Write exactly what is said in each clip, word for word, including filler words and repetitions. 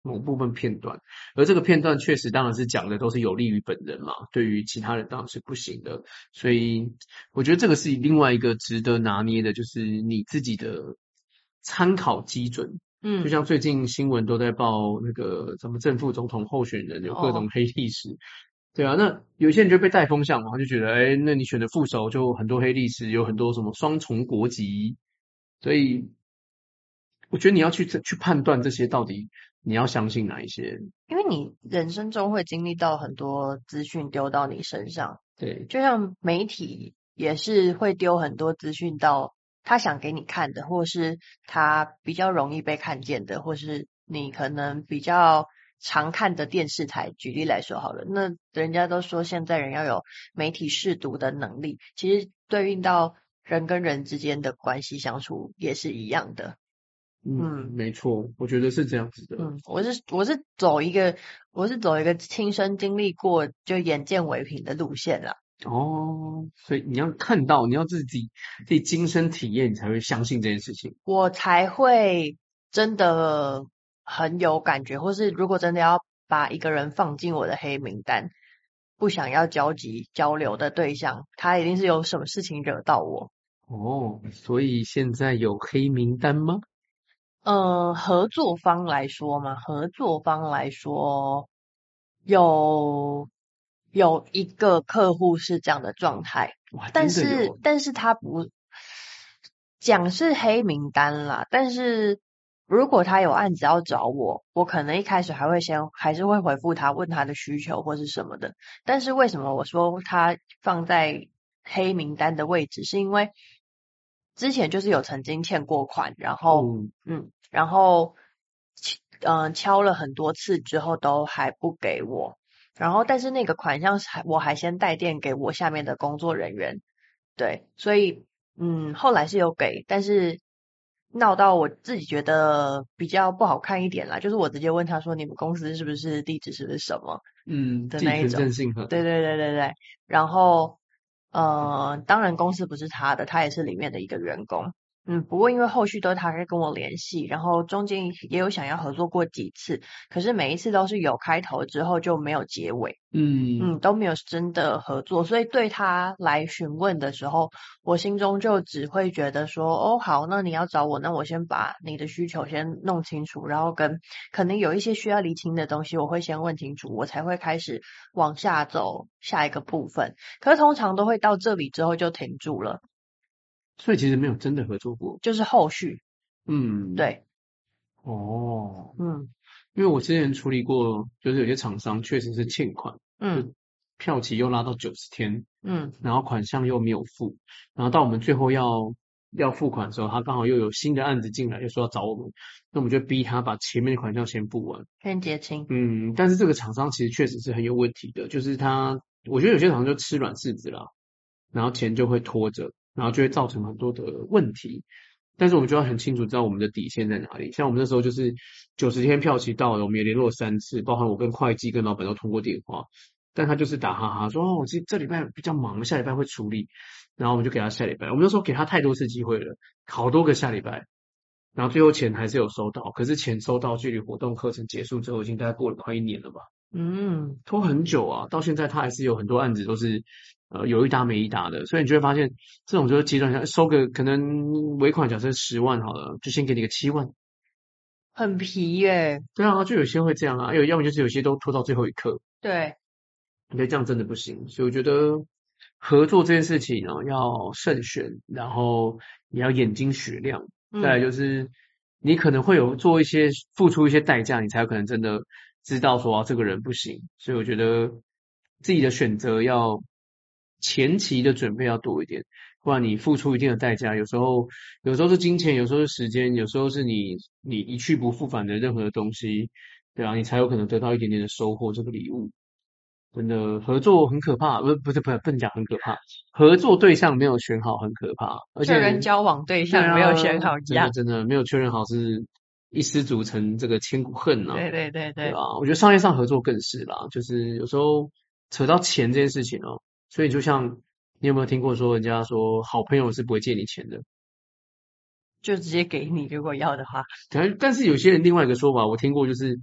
某部分片段，而这个片段确实当然是讲的都是有利于本人嘛，对于其他人当然是不行的。所以我觉得这个是另外一个值得拿捏的，就是你自己的参考基准。 嗯， 就像最近新闻都在报那个什么正副总统候选人有各种黑历史。哦，对啊，那有些人就被带风向嘛，他就觉得，哎，那你选的副手就很多黑历史，有很多什么双重国籍，所以我觉得你要去去判断这些到底你要相信哪一些。 因为你人生中会经历到很多资讯丢到你身上， 对， 就像媒体也是会丢很多资讯到他想给你看的，或是他比较容易被看见的，或是你可能比较常看的电视台。举例来说好了，那人家都说现在人要有媒体识读的能力，其实对应到人跟人之间的关系相处也是一样的。 嗯，没错，我觉得是这样子的。 嗯，我是我是走一个我是走一个亲身经历过就眼见为凭的路线啦。 哦，所以你要看到，你要自己自己亲身体验，你才会相信这件事情。 我才会真的很有感觉，或是如果真的要把一个人放进我的黑名单，不想要交集交流的对象，他一定是有什么事情惹到我。 哦，所以现在有黑名单吗？ 呃，合作方来说嘛，合作方来说有有一个客户是这样的状态， 哇， 但真的有。 是但是他不讲是黑名单啦，但是如果他有案子要找我，我可能一开始还会先还是会回复他，问他的需求或是什么的。但是为什么我说他放在黑名单的位置，是因为之前就是有曾经欠过款，然后、 哦， 嗯，然后嗯、呃敲了很多次之后都还不给我，然后但是那个款项是还我还先带电给我下面的工作人员，对，所以嗯后来是有给，但是闹到我自己觉得比较不好看一点啦，就是我直接问他说你们公司是不是地址是不是什么嗯， 的寄存那一种， 证信函。 对对对对对，然后呃当然公司不是他的，他也是里面的一个员工。嗯，不过因为后续都他在跟我联系，然后中间也有想要合作过几次，可是每一次都是有开头之后就没有结尾。 嗯， 嗯，都没有真的合作，所以对他来询问的时候，我心中就只会觉得说，哦，好，那你要找我，那我先把你的需求先弄清楚，然后跟可能有一些需要厘清的东西，我会先问清楚，我才会开始往下走下一个部分。可是通常都会到这里之后就停住了， 所以其实没有真的合作过。 就是后续， 嗯， 对， 哦， 嗯因为我之前处理过，就是有些厂商确实是欠款， 嗯就票期又拉到九十天， 嗯然后款项又没有付，然后到我们最后要要付款的时候，他刚好又有新的案子进来，又说要找我们，那我们就逼他把前面的款项先付完。 先结清， 嗯，但是这个厂商其实确实是很有问题的，就是他，我觉得有些厂商就吃软柿子啦，然后钱就会拖着，然后就会造成很多的问题。但是我们就要很清楚知道我们的底线在哪里。像我们那时候就是九十天票期到了，我们也联络三次，包含我跟会计跟老板都通过电话，但他就是打哈哈说哦，我这这礼拜比较忙，下礼拜会处理，然后我们就给他下礼拜，我们那时候给他太多次机会了，好多个下礼拜，然后最后钱还是有收到，可是钱收到距离活动课程结束之后，已经大概过了快一年了吧。 嗯， 拖很久啊，到现在他还是有很多案子都是呃有一搭没一搭的，所以你就会发现这种就是阶段性收个可能尾款假设十万好了，就先给你个七万。 很皮耶， 对啊，就有些会这样啊，有要么就是有些都拖到最后一刻， 对， 我觉得这样真的不行，所以我觉得合作这件事情呢要慎选，然后也要眼睛雪亮，再来嗯。 就是你可能会有做一些付出一些代价，你才有可能真的知道说啊这个人不行，所以我觉得自己的选择要前期的准备要多一点，不然你付出一定的代价，有时候有时候是金钱，有时候是时间，有时候是你你一去不复返的任何的东西，对啊，你才有可能得到一点点的收获，这个礼物。真的合作很可怕，不是不是不是不能讲很可怕，合作对象没有选好很可怕，而就且跟交往对对象没有啊， 选好一样。 真的真的没有确认好是一失足成这个千古恨啊， 对对对对， 对吧？我觉得商业上合作更是啦，就是有时候扯到钱这件事情哦，所以就像你有没有听过说人家说好朋友是不会借你钱的， 就直接给你，如果要的话。 但但是有些人另外一个说法我听过就是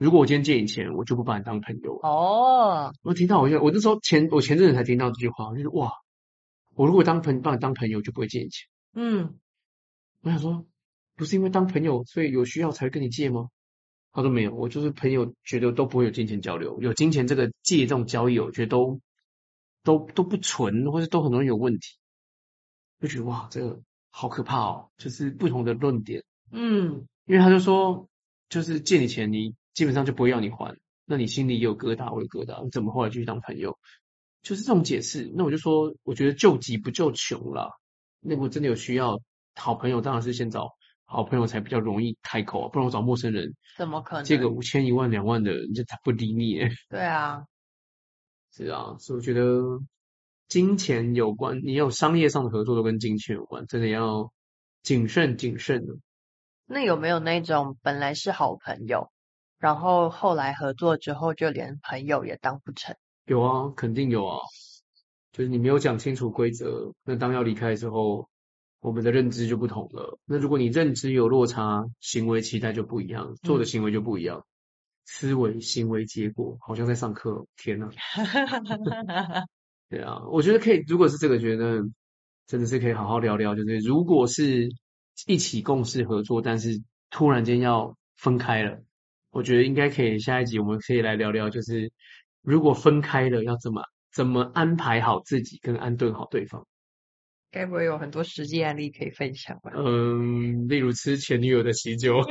如果我今天借你钱，我就不把你当朋友。 哦， 我听到我就我那时候前我前阵子才听到这句话，我就是哇，我如果当朋把你当朋友，就不会借你钱。 嗯， 我想说，不是因为当朋友，所以有需要才会跟你借吗？他说没有，我就是朋友，觉得都不会有金钱交流，有金钱这个借这种交易，我觉得都都都不纯，或者都很容易有问题。就觉得哇，这个好可怕哦，就是不同的论点。 嗯， 因为他就说，就是借你钱，你基本上就不会要你还，那你心里也有疙瘩，我有疙瘩，你怎么后来继续当朋友？就是这种解释。那我就说，我觉得救急不救穷啦。那如果真的有需要，好朋友当然是先找好朋友才比较容易开口啊，不然我找陌生人怎么可能？ 借个五千、一万、两万的，人家他不理你耶。 对啊， 是啊，所以我觉得金钱有关，你有商业上的合作都跟金钱有关，真的要谨慎谨慎的。 那有没有那种本来是好朋友，然后后来合作之后就连朋友也当不成？ 有啊，肯定有啊。就是你没有讲清楚规则，那当要离开之后，我们的认知就不同了。那如果你认知有落差，行为期待就不一样，做的行为就不一样。思维、行为、结果，好像在上课。天哪！对啊，我觉得可以。如果是这个，觉得真的是可以好好聊聊。就是如果是一起共事合作，但是突然间要分开了，我觉得应该可以下一集我们可以来聊聊，就是如果分开了要怎么怎么安排好自己跟安顿好对方。 该不会有很多实际案例可以分享吧？ 嗯，例如吃前女友的喜酒。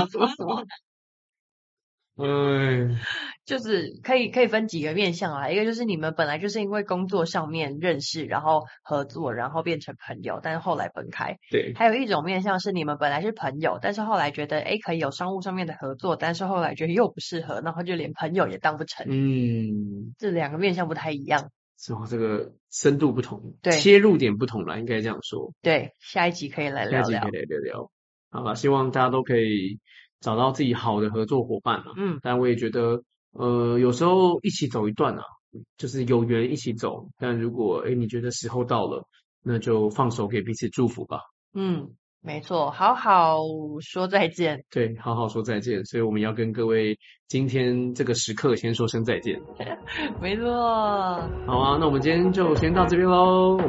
哎， 就是可以可以分几个面向啦，一个就是你们本来就是因为工作上面认识，然后合作，然后变成朋友，但是后来分开。 对， 还有一种面向是你们本来是朋友，但是后来觉得诶可以有商务上面的合作，但是后来觉得又不适合，然后就连朋友也当不成。 嗯， 这两个面向不太一样。 是哦，这个深度不同， 对切入点不同啦，应该这样说。 对，下一集可以来聊聊。 下一集可以来聊聊。好吧，希望大家都可以找到自己好的合作伙伴啊。 嗯， 但我也觉得，呃，有时候一起走一段啊，就是有缘一起走。但如果诶你觉得时候到了，那就放手给彼此祝福吧。 嗯，没错，好好说再见。 对，好好说再见。所以我们要跟各位今天这个时刻先说声再见。 没错。 好啊，那我们今天就先到这边喽。